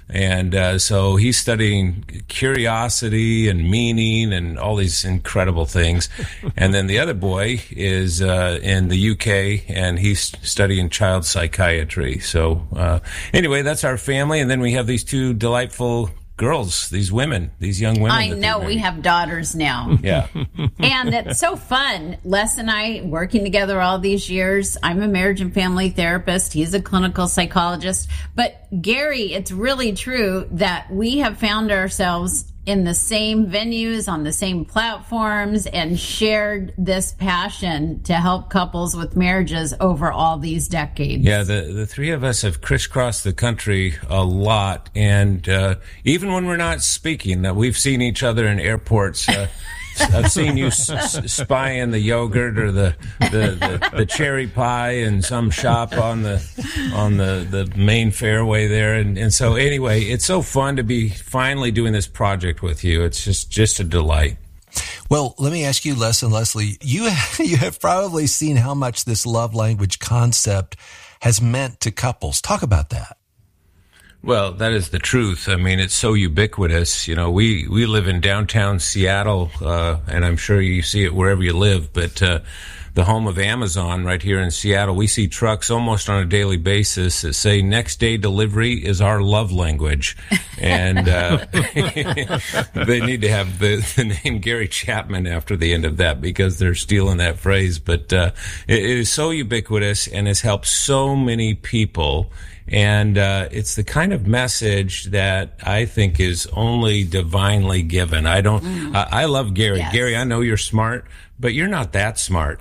And so he's studying curiosity and meaning and all these incredible things. And then the other boy is in the UK, and he's studying child psychiatry. So anyway, that's our family. And then we have these two delightful girls, these women, these young women. I know, we have daughters now. Yeah. And it's so fun. Les and I working together all these years. I'm a marriage and family therapist. He's a clinical psychologist. But Gary, it's really true that we have found ourselves in the same venues, on the same platforms, and shared this passion to help couples with marriages over all these decades. Yeah, the three of us have crisscrossed the country a lot, and even when we're not speaking, we've seen each other in airports. I've seen you spying the yogurt or the cherry pie in some shop on the main fairway there, and so anyway, it's so fun to be finally doing this project with you. It's just a delight. Well, let me ask you, Les and Leslie, you have probably seen how much this love language concept has meant to couples. Talk about that. Well, that is the truth. I mean, it's so ubiquitous. You know, we live in downtown Seattle, and I'm sure you see it wherever you live, but the home of Amazon right here in Seattle, we see trucks almost on a daily basis that say next day delivery is our love language. And they need to have the name Gary Chapman after the end of that because they're stealing that phrase. But it is so ubiquitous and has helped so many people. And it's the kind of message that I think is only divinely given. I love Gary. Yes. Gary, I know you're smart, but you're not that smart.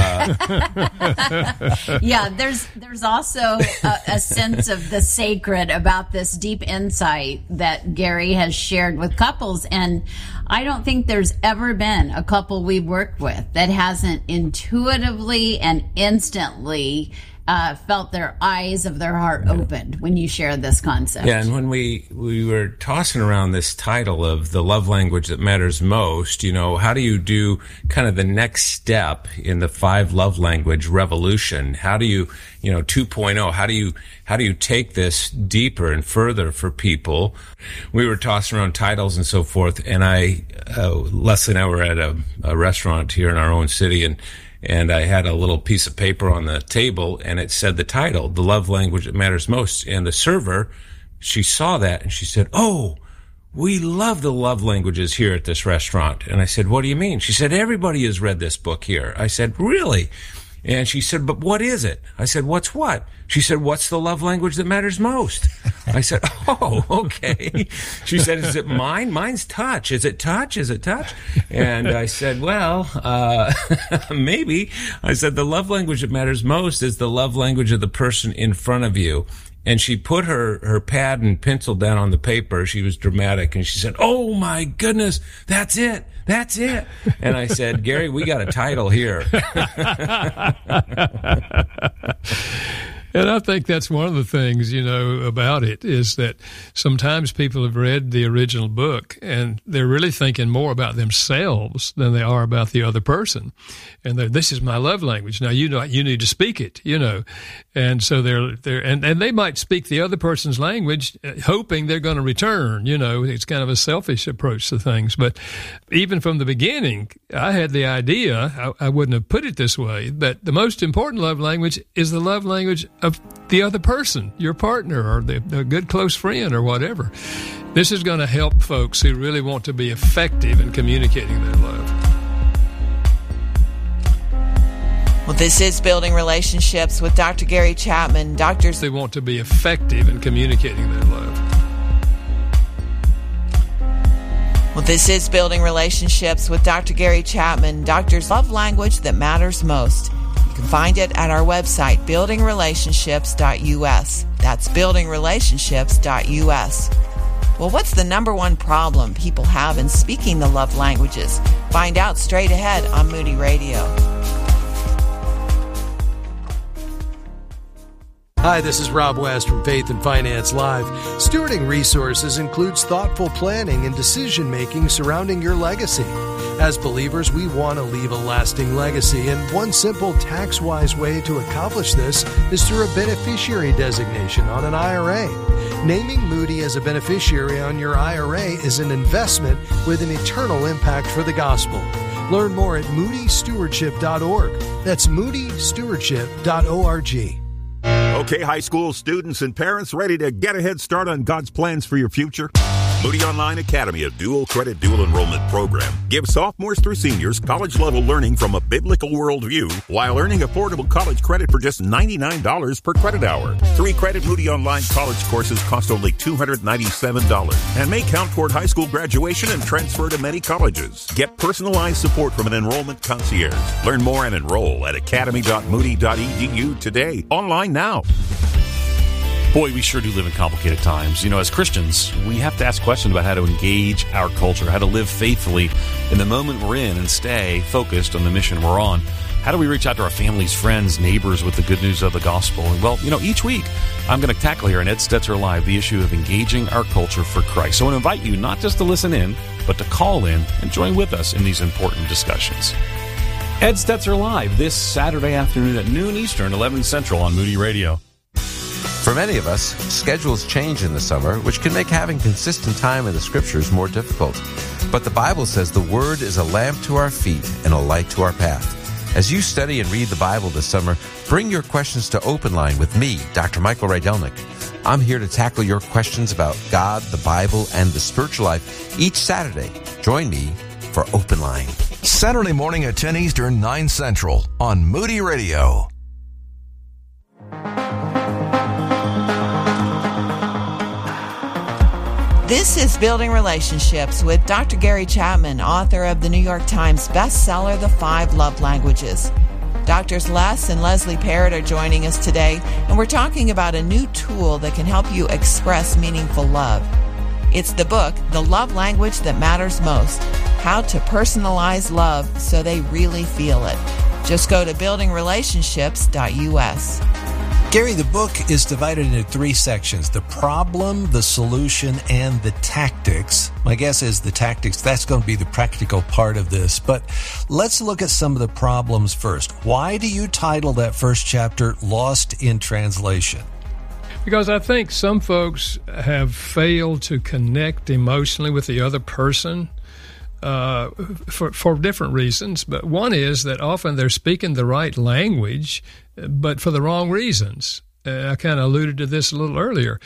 Yeah, there's also a sense of the sacred about this deep insight that Gary has shared with couples. And I don't think there's ever been a couple we've worked with that hasn't intuitively and instantly felt their eyes of their heart opened when you share this concept. Yeah, and when we were tossing around this title of the love language that matters most, you know, how do you do kind of the next step in the 5 love language revolution? How do you 2.0, how do you take this deeper and further for people? We were tossing around titles and so forth, and Leslie and I were at a restaurant here in our own city, and I had a little piece of paper on the table, and it said the title, The Love Language That Matters Most. And the server, she saw that, and she said, "Oh, we love the love languages here at this restaurant." And I said, "What do you mean?" She said, "Everybody has read this book here." I said, "Really?" And she said, "But what is it?" I said, "What's what?" She said, "What's the love language that matters most?" I said, "Oh, okay." She said, "Is it mine? Mine's touch. Is it touch? Is it touch?" And I said, "Well, maybe." I said, "The love language that matters most is the love language of the person in front of you." And she put her pad and pencil down on the paper. She was dramatic, and she said, "Oh, my goodness, that's it. That's it." And I said, "Gary, we got a title here." And I think that's one of the things, about it is that sometimes people have read the original book and they're really thinking more about themselves than they are about the other person. And this is my love language. Now, you need to speak it, And so and they might speak the other person's language hoping they're going to return, It's kind of a selfish approach to things. But even from the beginning, I had the idea, I wouldn't have put it this way, but the most important love language is the love language of the other person, your partner or the good close friend or whatever. This is going to help folks who really want to be effective in communicating their love. Well, this is Building Relationships with Dr. Gary Chapman. They want to be effective in communicating their love. Well, this is Building Relationships with Dr. Gary Chapman, Doctor's Love Language That Matters Most. You can find it at our website, buildingrelationships.us. That's buildingrelationships.us. Well, what's the number one problem people have in speaking the love languages? Find out straight ahead on Moody Radio. Hi, this is Rob West from Faith and Finance Live. Stewarding resources includes thoughtful planning and decision-making surrounding your legacy. As believers, we want to leave a lasting legacy, and one simple tax-wise way to accomplish this is through a beneficiary designation on an IRA. Naming Moody as a beneficiary on your IRA is an investment with an eternal impact for the gospel. Learn more at moodystewardship.org. That's moodystewardship.org. Okay, high school students and parents ready to get a head start on God's plans for your future? Moody Online Academy, a dual credit, dual enrollment program, gives sophomores through seniors college-level learning from a biblical worldview while earning affordable college credit for just $99 per credit hour. 3-credit Moody Online college courses cost only $297 and may count toward high school graduation and transfer to many colleges. Get personalized support from an enrollment concierge. Learn more and enroll at academy.moody.edu today. Online now. Boy, we sure do live in complicated times. You know, as Christians, we have to ask questions about how to engage our culture, how to live faithfully in the moment we're in and stay focused on the mission we're on. How do we reach out to our families, friends, neighbors with the good news of the gospel? And well, you know, each week I'm going to tackle here on Ed Stetzer Live the issue of engaging our culture for Christ. So I want to invite you not just to listen in, but to call in and join with us in these important discussions. Ed Stetzer Live this Saturday afternoon at noon Eastern, 11 Central on Moody Radio. For many of us, schedules change in the summer, which can make having consistent time in the Scriptures more difficult. But the Bible says the Word is a lamp to our feet and a light to our path. As you study and read the Bible this summer, bring your questions to Open Line with me, Dr. Michael Rydelnik. I'm here to tackle your questions about God, the Bible, and the spiritual life each Saturday. Join me for Open Line. Saturday morning at 10 Eastern, 9 Central on Moody Radio. This is Building Relationships with Dr. Gary Chapman, author of the New York Times bestseller, The 5 Love Languages. Doctors Les and Leslie Parrott are joining us today, and we're talking about a new tool that can help you express meaningful love. It's the book, The Love Language That Matters Most, How to Personalize Love So They Really Feel It. Just go to buildingrelationships.us. Gary, the book is divided into 3 sections: the problem, the solution, and the tactics. My guess is the tactics, that's going to be the practical part of this. But let's look at some of the problems first. Why do you title that first chapter Lost in Translation? Because I think some folks have failed to connect emotionally with the other person for different reasons. But one is that often they're speaking the right language, but for the wrong reasons. I kind of alluded to this a little earlier.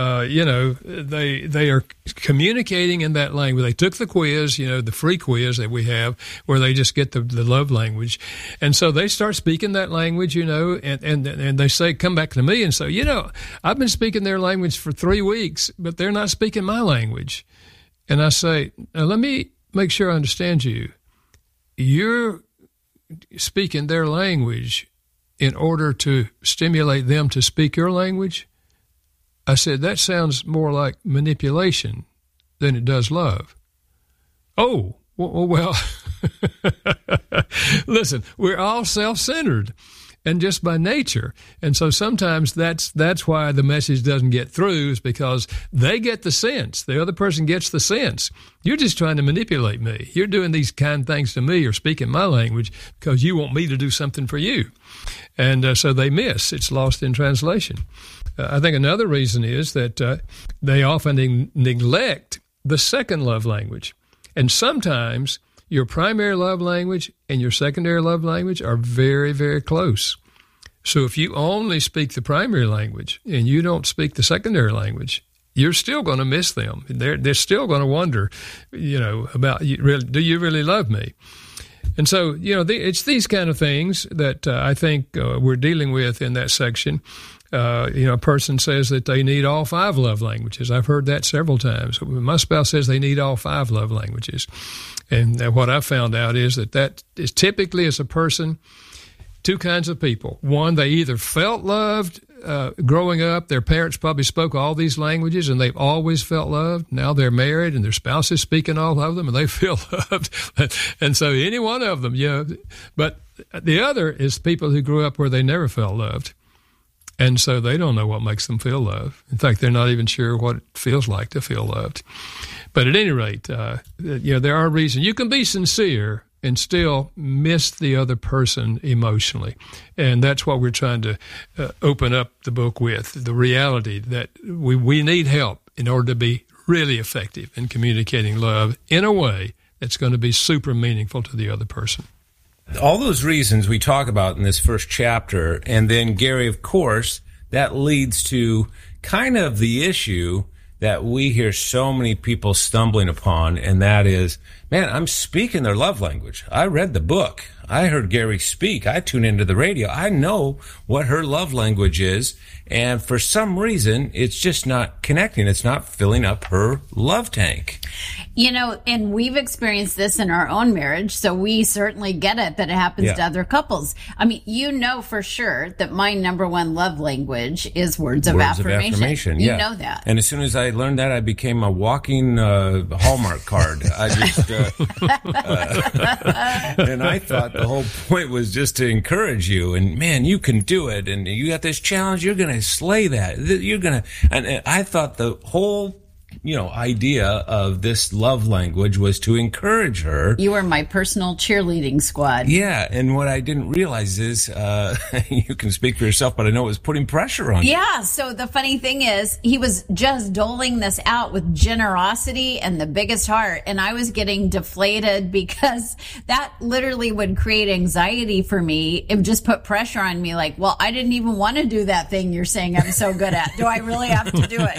They are communicating in that language. They took the quiz, the free quiz that we have, where they just get the love language. And so they start speaking that language, and they say, come back to me and say, I've been speaking their language for 3 weeks, but they're not speaking my language. And I say, now let me make sure I understand you. You're speaking their language in order to stimulate them to speak your language? I said, that sounds more like manipulation than it does love. Oh, well, listen, we're all self-centered, and just by nature. And so sometimes that's why the message doesn't get through, is because they get the sense. The other person gets the sense. You're just trying to manipulate me. You're doing these kind of things to me or speaking my language because you want me to do something for you. And so they miss. It's lost in translation. I think another reason is that they often neglect the second love language. And sometimes your primary love language and your secondary love language are very, very close. So if you only speak the primary language and you don't speak the secondary language, you're still going to miss them. They're still going to wonder, about, do you really love me? And so, it's these kind of things that I think we're dealing with in that section. A person says that they need all 5 love languages. I've heard that several times. My spouse says they need all 5 love languages. And what I found out is that is typically as a person, 2 kinds of people. One, they either felt loved growing up. Their parents probably spoke all these languages and they've always felt loved. Now they're married and their spouse is speaking all of them and they feel loved. And so any one of them, But the other is people who grew up where they never felt loved. And so they don't know what makes them feel loved. In fact, they're not even sure what it feels like to feel loved. But at any rate, there are reasons. You can be sincere and still miss the other person emotionally. And that's what we're trying to open up the book with, the reality that we need help in order to be really effective in communicating love in a way that's going to be super meaningful to the other person. All those reasons we talk about in this first chapter, and then, Gary, of course, that leads to kind of the issue that we hear so many people stumbling upon, and that is, man, I'm speaking their love language. I read the book. I heard Gary speak. I tune into the radio. I know what her love language is, and for some reason, it's just not connecting. It's not filling up her love tank. You know, and we've experienced this in our own marriage, so we certainly get it that it happens to other couples. I mean, you know for sure that my number one love language is words of affirmation. You know that. And as soon as I learned that, I became a walking Hallmark card. I just, and I thought the whole point was just to encourage you. And man, you can do it. And you got this challenge. You're going to slay that. You're going to, and I thought the whole idea of this love language was to encourage her. You were my personal cheerleading squad. Yeah, and what I didn't realize is, you can speak for yourself, but I know it was putting pressure on you. Yeah, so the funny thing is, he was just doling this out with generosity and the biggest heart, and I was getting deflated because that literally would create anxiety for me. It would just put pressure on me, like, well, I didn't even want to do that thing you're saying I'm so good at. Do I really have to do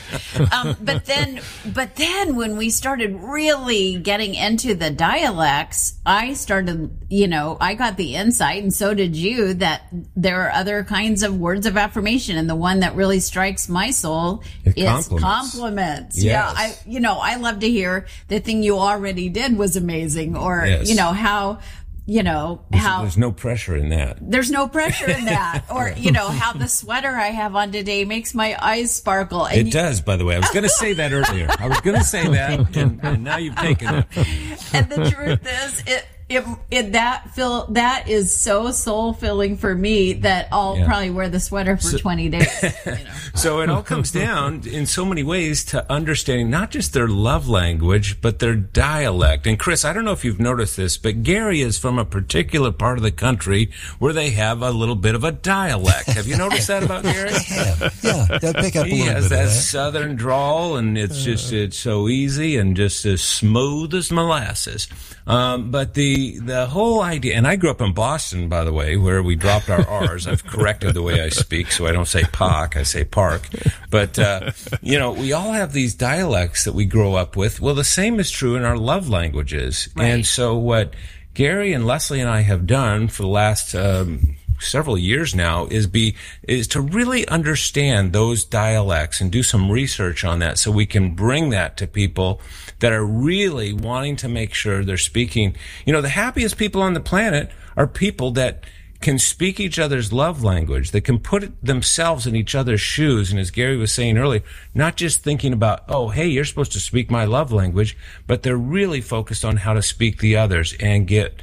it, But then when we started really getting into the dialects, I started, I got the insight, and so did you, that there are other kinds of words of affirmation. And the one that really strikes my soul is compliments. Yes. Yeah. I love to hear the thing you already did was amazing, or, how there's no pressure in that. There's no pressure in that. Or, how the sweater I have on today makes my eyes sparkle. And it does, by the way. I was going to say that earlier. I was going to say that, and now you've taken it. And the truth is, that is so soul-filling for me that I'll probably wear the sweater for 20 days. So it all comes down in so many ways to understanding not just their love language, but their dialect. And Chris, I don't know if you've noticed this, but Gary is from a particular part of the country where they have a little bit of a dialect. Have you noticed that about Gary? Yeah, that pick up a little bit. He has that southern drawl, and it's so easy and just as smooth as molasses. But the whole idea, and I grew up in Boston, by the way, where we dropped our R's. I've corrected the way I speak, so I don't say Pock, I say Park. But, we all have these dialects that we grow up with. Well, the same is true in our love languages. Right. And so what Gary and Leslie and I have done for the last several years now is to really understand those dialects and do some research on that so we can bring that to people that are really wanting to make sure they're speaking. The happiest people on the planet are people that can speak each other's love language, that can put themselves in each other's shoes. And as Gary was saying earlier, not just thinking about, oh, hey, you're supposed to speak my love language, but they're really focused on how to speak the others and get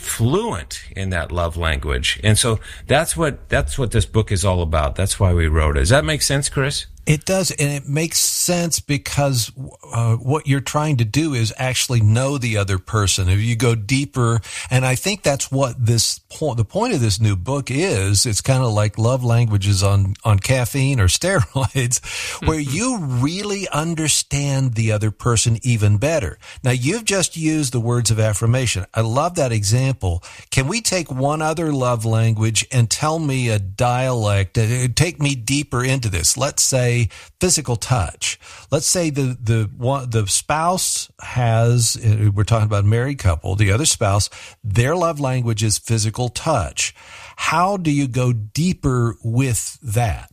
fluent in that love language. And so that's what this book is all about. That's why we wrote it. Does that make sense, Chris? It does, and it makes sense because what you're trying to do is actually know the other person. If you go deeper, and I think that's what the point of this new book is. It's kind of like love languages on caffeine or steroids, where you really understand the other person even better. Now, you've just used the words of affirmation. I love that example. Can we take one other love language and tell me a dialect? Take me deeper into this. Let's say physical touch. Let's say the spouse has, we're talking about a married couple, the other spouse, their love language is physical touch. How do you go deeper with that?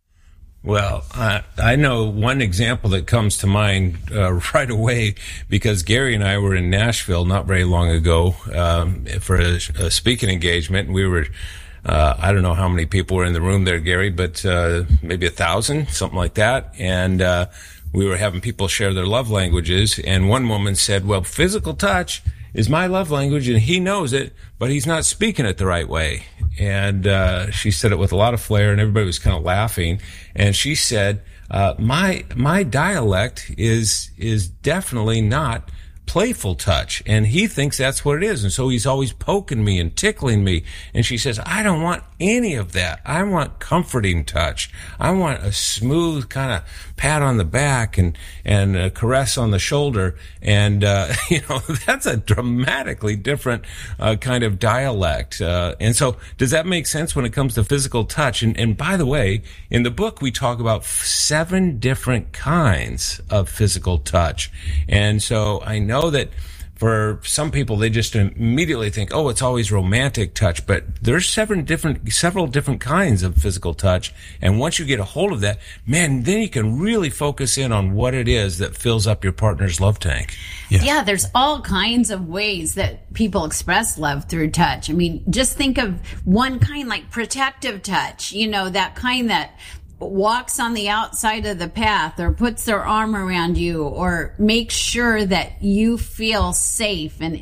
Well, I know one example that comes to mind right away, because Gary and I were in Nashville not very long ago for a speaking engagement, and we were I don't know how many people were in the room there, Gary, but maybe 1,000, something like that. And we were having people share their love languages. And one woman said, well, physical touch is my love language, and he knows it, but he's not speaking it the right way. And she said it with a lot of flair, and everybody was kind of laughing. And she said, my dialect is definitely not playful touch, and he thinks that's what it is, and so he's always poking me and tickling me. And she says, I don't want any of that. I want comforting touch. I want a smooth kind of pat on the back and a caress on the shoulder. And that's a dramatically different kind of dialect. And so does that make sense when it comes to physical touch? And by the way, in the book we talk about 7 different kinds of physical touch. And so I know that for some people, they just immediately think, oh, it's always romantic touch. But there's several different kinds of physical touch. And once you get a hold of that, man, then you can really focus in on what it is that fills up your partner's love tank. Yeah, there's all kinds of ways that people express love through touch. I mean, just think of one kind like protective touch, that kind that walks on the outside of the path or puts their arm around you or makes sure that you feel safe and